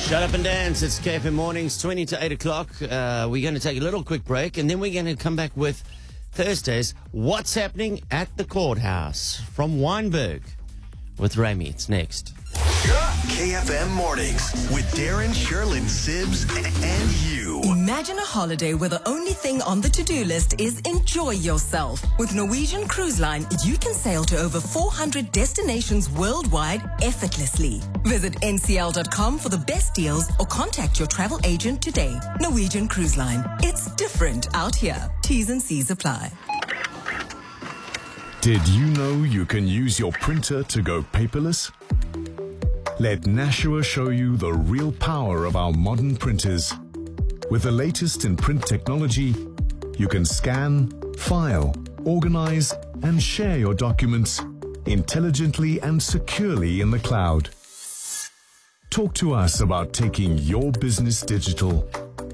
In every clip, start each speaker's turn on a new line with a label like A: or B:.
A: Shut up and dance. It's KFM Mornings, 20 to 8 o'clock. We're going to take a little quick break, and then we're going to come back with Thursday's What's Happening at the Courthouse from Weinberg with Rami. It's next.
B: KFM Mornings with Darren, Sherlyn, Sibbs, and you.
C: Imagine a holiday where the only thing on the to-do list is enjoy yourself. With Norwegian Cruise Line, you can sail to over 400 destinations worldwide effortlessly. Visit ncl.com for the best deals or contact your travel agent today. Norwegian Cruise Line. It's different out here. T's and C's apply.
D: Did you know you can use your printer to go paperless? Let Nashua show you the real power of our modern printers. With the latest in print technology, you can scan, file, organize, and share your documents intelligently and securely in the cloud. Talk to us about taking your business digital.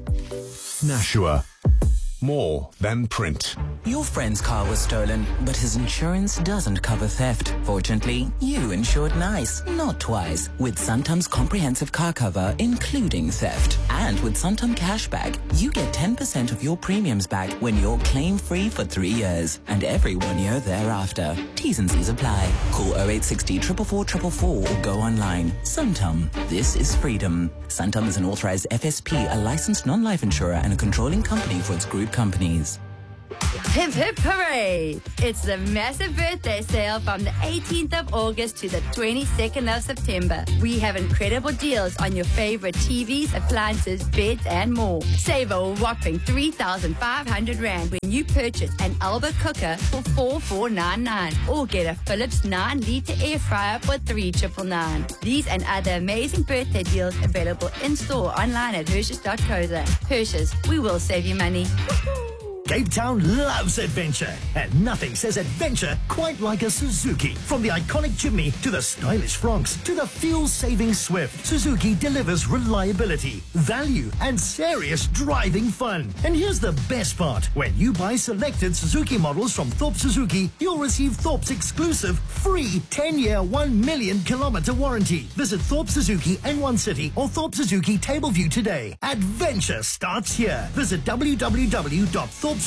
D: Nashua. More than print.
E: Your friend's car was stolen, but his insurance doesn't cover theft. Fortunately, you insured nice, not twice, with Santam's comprehensive car cover, including theft. And with Santam Cashback, you get 10% of your premiums back when you're claim-free for 3 years, and every 1 year thereafter. T's and C's apply. Call 0860 444 444 or go online. Santam. This is freedom. Santam is an authorized FSP, a licensed non-life insurer, and a controlling company for its group companies.
F: Hip hip hooray! It's the massive birthday sale from the 18th of August to the 22nd of September. We have incredible deals on your favorite TVs, appliances, beds, and more. Save a whopping 3,500 Rand when you purchase an Alba cooker for 4,499 or get a Philips 9-litre air fryer for 3,999. These and other amazing birthday deals available in-store online at Hershey's.co.za. Hershey's, we will save you money.
G: Cape Town loves adventure, and nothing says adventure quite like a Suzuki. From the iconic chimney to the stylish Fronx to the fuel-saving Swift, Suzuki delivers reliability, value, and serious driving fun. And here's the best part. When you buy selected Suzuki models from Thorpe Suzuki, you'll receive Thorpe's exclusive free 10-year, 1 million kilometer warranty. Visit Thorpe Suzuki N1 City or Thorpe Suzuki Tableview today. Adventure starts here. Visit www.thorpesuzuki.co.za.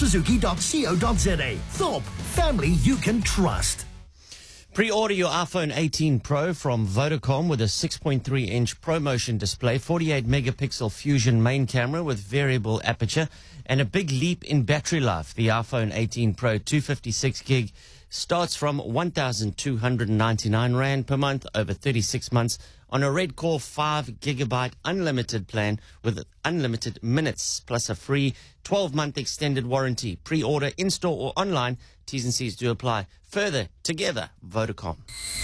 G: Thorpe, family you can trust.
A: Pre-order your iPhone 18 Pro from Vodacom with a 6.3-inch ProMotion display, 48-megapixel Fusion main camera with variable aperture, and a big leap in battery life. The iPhone 18 Pro 256 gig starts from 1,299 Rand per month over 36 months on a Redcore 5 gigabyte unlimited plan with unlimited minutes plus a free 12-month extended warranty. Pre-order in-store or online. T's and C's do apply. Further, together, Vodacom.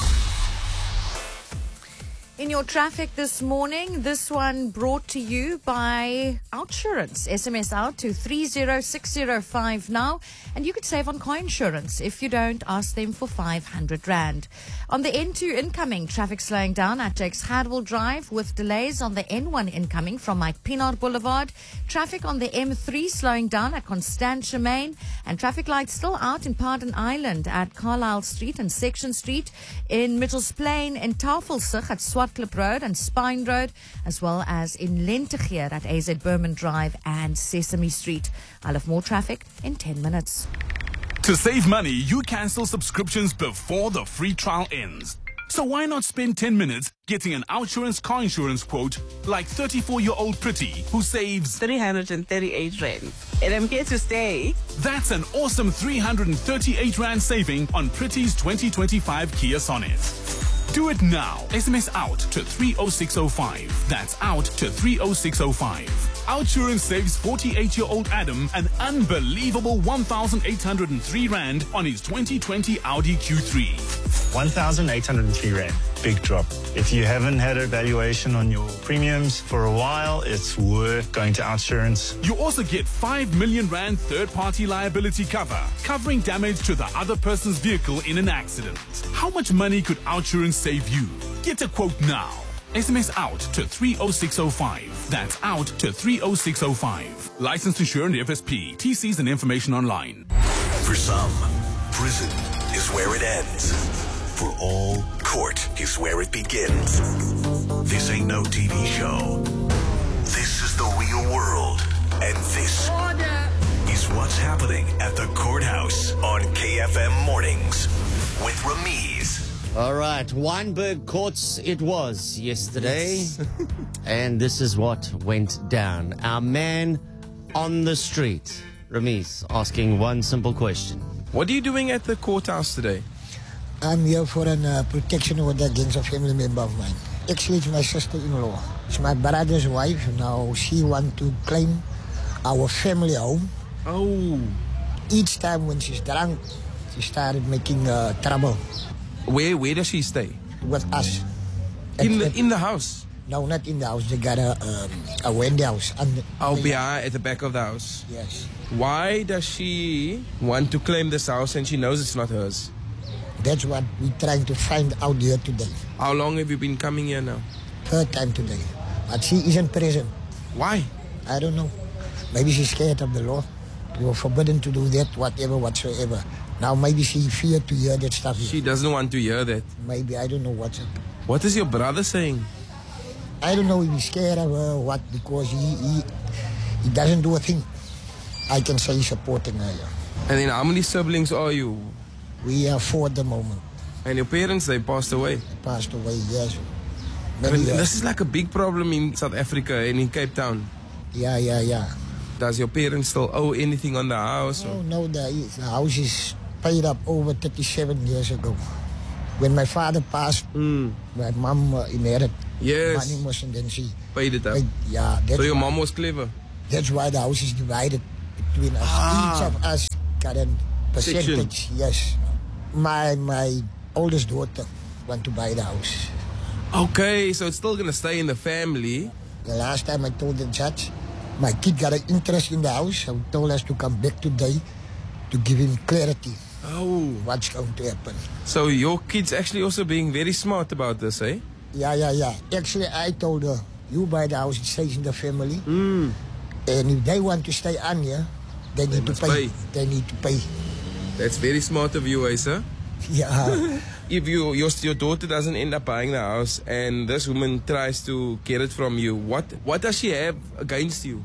H: In your traffic this morning, this one brought to you by Outsurance. SMS out to 306050 now, and you could save on car insurance. If you don't, ask them for 500 Rand. On the N2 incoming, traffic slowing down at Jakes Hadwell Drive with delays on the N1 incoming from Mike Pinard Boulevard. Traffic on the M3 slowing down at Constantia Main, and traffic lights still out in Pardon Island at Carlisle Street and Section Street, in Mitchells Plain and Tafelsig at Swartklip Road and Spine Road, as well as in Lentegeer at AZ Berman Drive and Sesame Street. I'll have more traffic in 10 minutes.
I: To save money, you cancel subscriptions before the free trial ends. So why not spend 10 minutes getting an Outsurance car insurance quote like 34-year-old Pretty, who saves
J: 338 Rand. And I'm here to stay.
I: That's an awesome 338 Rand saving on Pretty's 2025 Kia Sonet. Do it now. SMS out to 30605. That's out to 30605. Outsurance saves 48-year-old Adam an unbelievable 1,803 Rand on his 2020 Audi Q3.
K: 1,803 Rand. Big drop. If you haven't had a valuation on your premiums for a while, it's worth going to Outsurance.
I: You also get 5 million Rand third-party liability cover, covering damage to the other person's vehicle in an accident. How much money could Outsurance save you? Get a quote now. SMS out to 30605. That's out to 30605. Licensed insured FSP. TCs and information online.
B: For some, prison is where it ends. For all, court is where it begins. This ain't no TV show. at the courthouse on KFM Mornings with Ramiz.
A: All right, Weinberg Courts it was yesterday. And this is what went down. Our man on the street, Ramiz, asking one simple question.
L: What are you doing at the courthouse today?
M: I'm here for an protection order against a family member of mine. Actually, it's my sister-in-law. It's my brother's wife. Now, she wants to claim our family home.
L: Oh.
M: Each time when she's drunk, she started making trouble.
L: Where does she stay?
M: With us.
L: In the house?
M: No, not in the house. They got a Wendy house.
L: behind at the back of the house?
M: Yes.
L: Why does she want to claim this house and she knows it's not hers?
M: That's what we're trying to find out here today.
L: How long have you been coming here now?
M: Third time today. But she isn't present.
L: Why?
M: I don't know. Maybe she's scared of the law. We were forbidden to do that, whatsoever. Now maybe she feared to hear that stuff.
L: She doesn't want to hear that.
M: Maybe, I don't know what's up.
L: What is your brother saying?
M: I don't know if he's scared of her or what, because he doesn't do a thing. I can say he's supporting her.
L: And then how many siblings are you?
M: We are 4 at the moment.
L: And your parents, they passed away?
M: They passed away, yes.
L: This is like a big problem in South Africa and in Cape Town.
M: Yeah.
L: Does your parents still owe anything on the house?
M: No, the house is paid up over 37 years ago. When my father passed, my mom inherited money most, and then she
L: paid it up. So your mom was clever.
M: That's why the house is divided between us. Each of us got a percentage. Yes. My oldest daughter want to buy the house.
L: Okay, so it's still gonna stay in the family.
M: The last time I told the judge, my kid got an interest in the house. He told us to come back today to give him clarity.
L: Oh.
M: What's going to happen.
L: So your kid's actually also being very smart about this, eh?
M: Yeah. Actually, I told her, you buy the house, it stays in the family. And if they want to stay on here, they need to pay. They need to pay.
L: That's very smart of you, eh, sir?
M: Yeah.
L: If your daughter doesn't end up buying the house and this woman tries to get it from you, what does she have against you?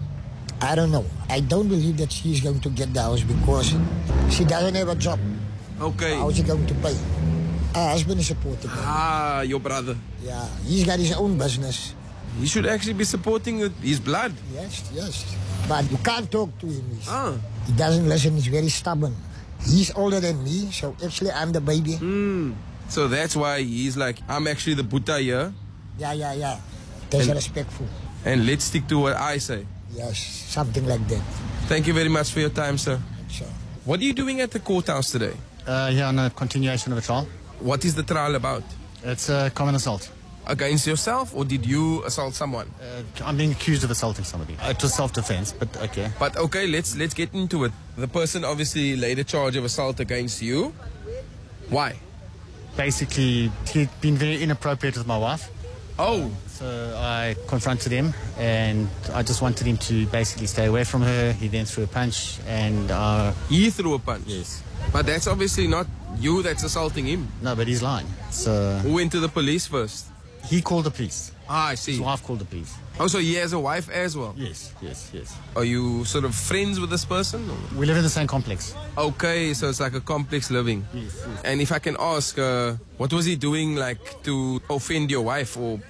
M: I don't know. I don't believe that she's going to get the house because she doesn't have a job.
L: Okay.
M: How is she going to pay? Her husband is supporting her.
L: Your brother.
M: Yeah, he's got his own business.
L: He should actually be supporting his blood.
M: Yes. But you can't talk to him. He doesn't listen. He's very stubborn. He's older than me, so actually I'm the baby.
L: So that's why he's like, I'm actually the Buddha here.
M: Yeah. That's respectful.
L: And let's stick to what I say.
M: Yes, something like that.
L: Thank you very much for your time, sir.
M: Sure.
L: What are you doing at the courthouse today?
N: Here on a continuation of a trial.
L: What is the trial about?
N: It's a common assault.
L: Against yourself, or did you assault someone?
N: I'm being accused of assaulting somebody. It was self-defense, but okay.
L: But okay, let's get into it. The person obviously laid a charge of assault against you. Why?
N: Basically, he'd been very inappropriate with my wife.
L: Oh.
N: So I confronted him, and I just wanted him to basically stay away from her. He then threw a punch, and...
L: He threw a punch?
N: Yes.
L: But that's obviously not you that's assaulting him.
N: No, but he's lying. So...
L: Who went to the police first?
N: He called the police.
L: I see.
N: His wife called the police.
L: Oh, so he has a wife as well?
N: Yes.
L: Are you sort of friends with this person? Or?
N: We live in the same complex.
L: Okay, so it's like a complex living.
N: Yes.
L: And if I can ask, what was he doing like to offend your wife? Or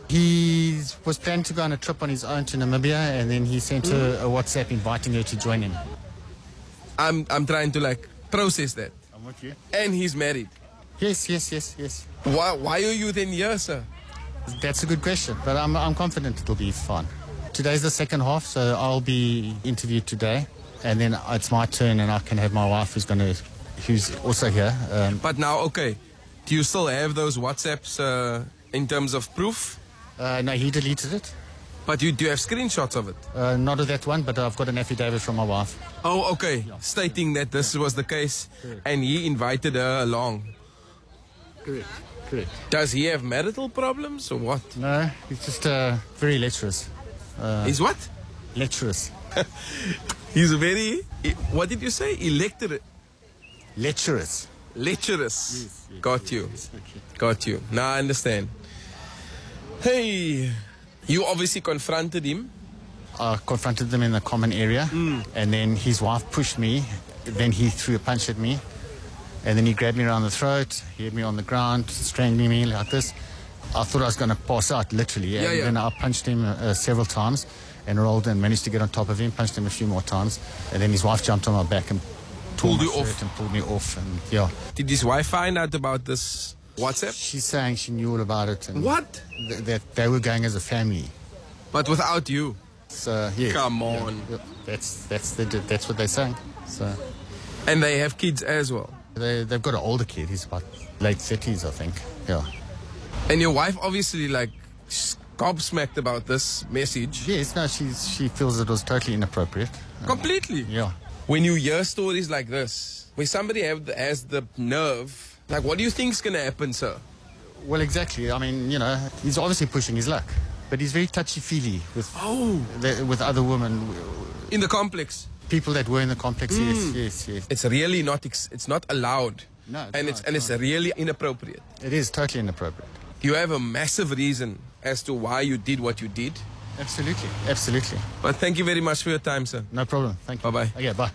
N: he was planning to go on a trip on his own to Namibia, and then he sent her a WhatsApp inviting her to join him.
L: I'm trying to like process that.
N: I'm with you.
L: And he's married?
N: Yes.
L: Why are you then here, sir?
N: That's a good question, but I'm confident it'll be fine. Today's the second half, so I'll be interviewed today, and then it's my turn, and I can have my wife who's also here.
L: But now, okay, do you still have those WhatsApps in terms of proof?
N: No, he deleted it.
L: But do you have screenshots of it?
N: Not of that one, but I've got an affidavit from my wife.
L: Oh, okay, stating that this was the case, and he invited her along.
N: Correct.
L: Does he have marital problems or what?
N: No, he's just very lecherous.
L: He's what?
N: Lecherous.
L: He's very... What did you say? Electorate?
N: Lecherous.
L: Yes. Got you. Got you. Now I understand. Hey, you obviously confronted him.
N: I confronted them in the common area, and then his wife pushed me. Then he threw a punch at me, and then he grabbed me around the throat. He had me on the ground, strangling me like this. I thought I was going to pass out, literally. And then I punched him several times and rolled and managed to get on top of him, punched him a few more times. And then his wife jumped on my back and pulled you off. And pulled me off. And yeah.
L: Did his wife find out about this WhatsApp?
N: She's saying she knew all about it. And
L: what?
N: That they were going as a family.
L: But without you?
N: So, yeah.
L: Come on.
N: Yeah. That's what they're saying. So.
L: And they have kids as well?
N: They've got an older kid. He's about late 30s, I think. Yeah.
L: And your wife obviously gobsmacked about this message.
N: Yes, no, she feels it was totally inappropriate.
L: Completely?
N: Yeah.
L: When you hear stories like this, where somebody has the nerve, like what do you think is going to happen, sir?
N: Well, exactly. I mean, he's obviously pushing his luck. But he's very touchy-feely with other women.
L: In the complex?
N: People that were in the complex, yes.
L: It's really not, it's not allowed.
N: No,
L: it's really inappropriate.
N: It is totally inappropriate.
L: You have a massive reason as to why you did what you did.
N: Absolutely.
L: But thank you very much for your time, sir.
N: No problem. Thank you.
L: Bye-bye.
N: Okay, bye.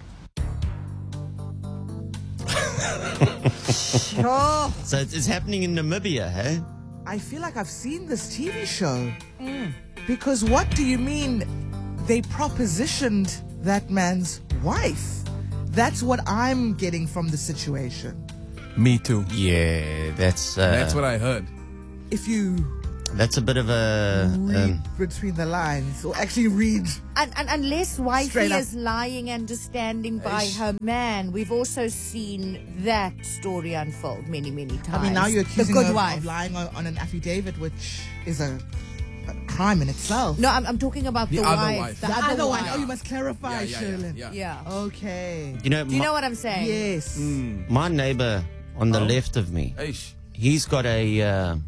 H: Oh.
A: So it's happening in Namibia, hey?
O: I feel like I've seen this TV show. Because what do you mean they propositioned that man's wife? That's what I'm getting from the situation.
L: Me too.
A: Yeah, that's
L: what I heard.
O: If you
A: that's a bit of a
O: read between the lines, or actually read.
H: And unless wifey
O: Straight up.
H: is lying and just standing by her man, we've also seen that story unfold many, many times.
O: I mean, now you're accusing
H: the
O: her
H: good wife.
O: of lying on an affidavit, which is a crime in itself.
H: No, I'm talking about the
L: other
H: wife.
L: wife.
H: The
O: The
H: other
O: other
H: wife.
O: one. Oh, you must clarify,
L: Yeah.
O: Sherlyn.
H: Yeah.
O: Okay.
A: You know,
H: Do you know what I'm saying?
O: Yes.
A: my neighbor on the left of me, he's got a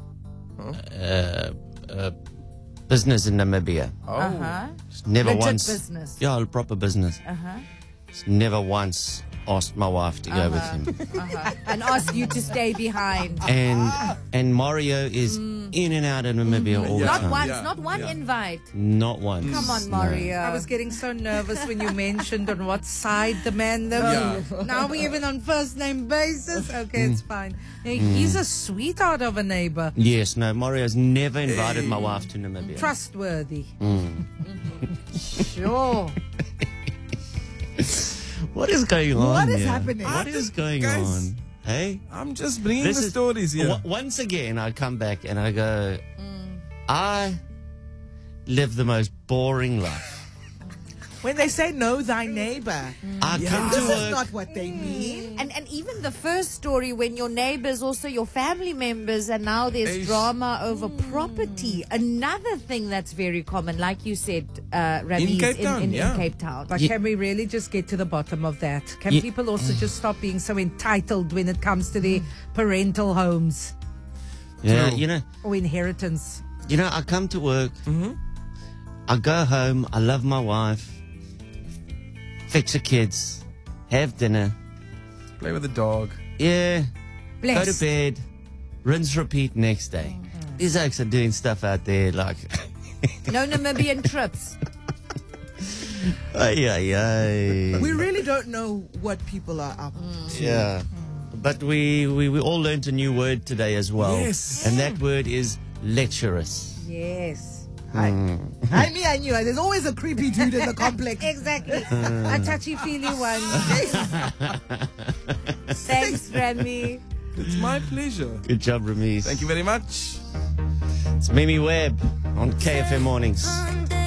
A: business in Namibia. It's never
H: Legit
A: once
H: business.
A: Yeah, a proper business. It's never once asked my wife to go with him.
H: And ask you to stay behind.
A: And Mario is in and out of Namibia all the
H: Not
A: time.
H: once, not one invite.
A: Not once.
H: Come on,
A: No.
H: Mario.
P: I was getting so nervous when you mentioned on what side the man lived. Now we're even on first name basis. Okay, it's fine. Hey, he's a sweetheart of a neighbor.
A: Yes, no, Mario's never invited my wife to Namibia.
P: Trustworthy.
H: Sure.
A: What is going on?
O: What is
A: here?
O: happening?
A: What is going
L: Guys,
A: on? Hey?
L: I'm just bringing the stories here.
A: Once again, I come back and I go, I live the most boring life.
O: When they say know thy neighbor,
A: I come to
O: this is
A: work.
O: not what they mean.
H: And even the first story, when your neighbors also your family members, and now there's drama over property. Another thing that's very common, like you said, Ravi,
L: In Cape Town,
H: in
L: yeah.
H: Cape Town.
P: But can we really just get to the bottom of that? Can
A: Yeah.
P: people also just stop being so entitled when it comes to their parental homes
A: Yeah,
L: True.
P: or inheritance?
A: I come to work. I go home. I love my wife. Fix the kids. Have dinner.
L: Play with the dog.
A: Yeah. Go
H: Bless.
A: to bed. Rinse, repeat next day. These oaks are doing stuff out there like...
H: No Namibian trips.
A: Ay, ay, ay.
O: We really don't know what people are up to.
A: Yeah. But we all learned a new word today as well.
L: Yes.
A: And that word is lecherous.
P: Yes.
O: I knew. There's always a creepy dude in the complex.
P: Exactly. A touchy-feely one.
H: Thanks, Remy.
L: It's my pleasure.
A: Good job, Ramesh.
L: Thank you very much.
A: It's Mimi Webb on KFM Mornings.